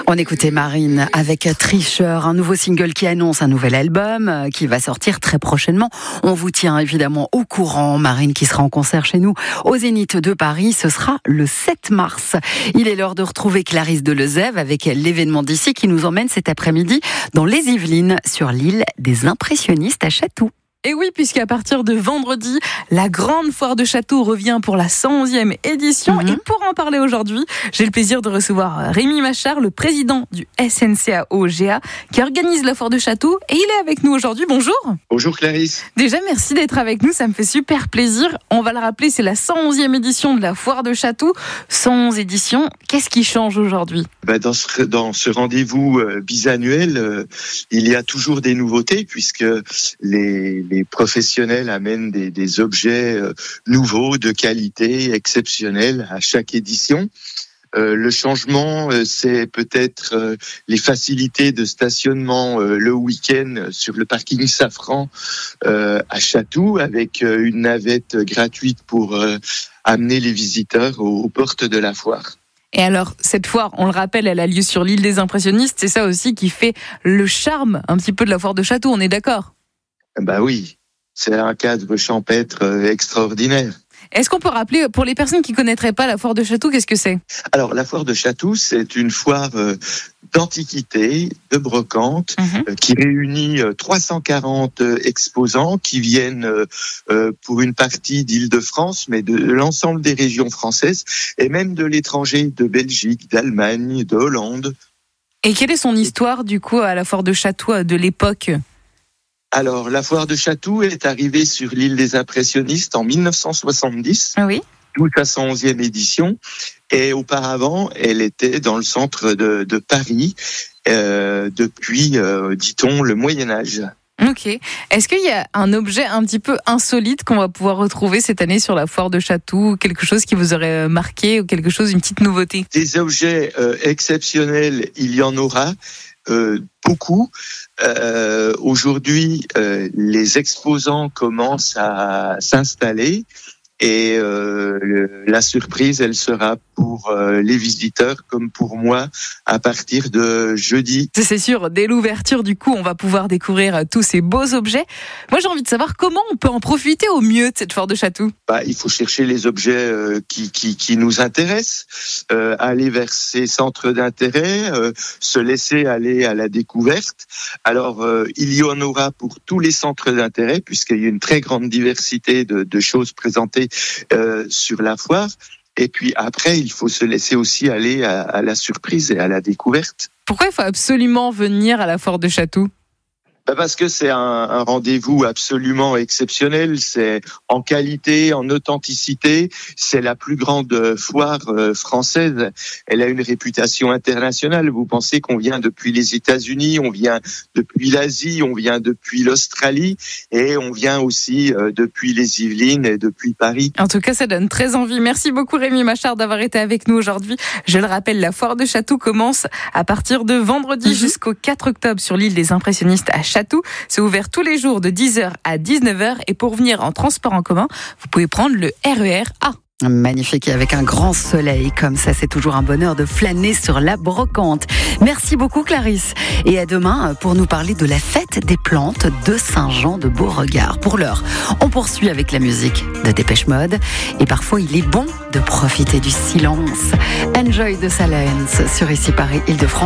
On écoutait Marine avec Tricheur, un nouveau single qui annonce un nouvel album qui va sortir très prochainement. On vous tient évidemment au courant. Marine qui sera en concert chez nous au Zénith de Paris, ce sera le 7 mars. Il est l'heure de retrouver Clarisse Delezève avec l'événement d'ici qui nous emmène cet après-midi dans les Yvelines, sur l'île des Impressionnistes à Chatou. Et oui, puisqu'à partir de vendredi, la grande foire de Chatou revient pour la 111e édition. Et pour en parler aujourd'hui, j'ai le plaisir de recevoir Rémi Machard, le président du SNCAO-GA, qui organise la foire de Chatou. Et il est avec nous aujourd'hui. Bonjour. Bonjour Clarisse. Déjà, merci d'être avec nous, ça me fait super plaisir. On va le rappeler, c'est la 111e édition de la foire de Chatou. 111 éditions, qu'est-ce qui change aujourd'hui ? Dans ce rendez-vous bisannuel, il y a toujours des nouveautés, puisque les professionnels amènent des objets nouveaux, de qualité, exceptionnels à chaque édition. Le changement, c'est peut-être les facilités de stationnement le week-end sur le parking Safran à Chatou, avec une navette gratuite pour amener les visiteurs aux portes de la foire. Et alors, cette foire, on le rappelle, elle a lieu sur l'île des Impressionnistes. C'est ça aussi qui fait le charme un petit peu de la foire de Chatou, on est d'accord ? Bah oui, c'est un cadre champêtre extraordinaire. Est-ce qu'on peut rappeler, pour les personnes qui ne connaîtraient pas la foire de Chatou, qu'est-ce que c'est ? Alors, la foire de Chatou, c'est une foire d'antiquité, de brocante, qui réunit 340 exposants qui viennent pour une partie d'Île-de-France, mais de l'ensemble des régions françaises, et même de l'étranger, de Belgique, d'Allemagne, de Hollande. Et quelle est son histoire, du coup, à la foire de Chatou de l'époque ? Alors, la foire de Chatou est arrivée sur l'île des Impressionnistes en 1970, d'où sa 111e édition. Et auparavant, elle était dans le centre de Paris depuis, dit-on, le Moyen-Âge. Ok. Est-ce qu'il y a un objet un petit peu insolite qu'on va pouvoir retrouver cette année sur la foire de Chatou ? Quelque chose qui vous aurait marqué ou quelque chose, une petite nouveauté ? Des objets exceptionnels, il y en aura. Beaucoup. Aujourd'hui, les exposants commencent à s'installer et la surprise, elle sera pour les visiteurs comme pour moi à partir de jeudi. C'est sûr, dès l'ouverture, du coup, on va pouvoir découvrir tous ces beaux objets. Moi, j'ai envie de savoir comment on peut en profiter au mieux de cette foire de Chatou. Il faut chercher les objets qui nous intéressent, aller vers ces centres d'intérêt, se laisser aller à la découverte. Alors, il y en aura pour tous les centres d'intérêt, puisqu'il y a une très grande diversité de choses présentées sur la foire. Et puis après, il faut se laisser aussi aller à la surprise et à la découverte. Pourquoi il faut absolument venir à la foire de Chatou ? Parce que c'est un rendez-vous absolument exceptionnel, c'est en qualité, en authenticité, c'est la plus grande foire française. Elle a une réputation internationale. Vous pensez qu'on vient depuis les États-Unis, on vient depuis l'Asie, on vient depuis l'Australie et on vient aussi depuis les Yvelines et depuis Paris. En tout cas, ça donne très envie. Merci beaucoup Rémi Machard d'avoir été avec nous aujourd'hui. Je le rappelle, la foire de Chatou commence à partir de vendredi jusqu'au 4 octobre sur l'île des Impressionnistes à Chatou. C'est ouvert tous les jours de 10h à 19h et pour venir en transport en commun, vous pouvez prendre le RER A. Magnifique, et avec un grand soleil comme ça, c'est toujours un bonheur de flâner sur la brocante. Merci beaucoup Clarisse, et à demain pour nous parler de la fête des plantes de Saint-Jean de Beauregard. Pour l'heure, on poursuit avec la musique de Dépêche Mode, et parfois il est bon de profiter du silence. Enjoy de Silence sur ici Paris Île-de-France.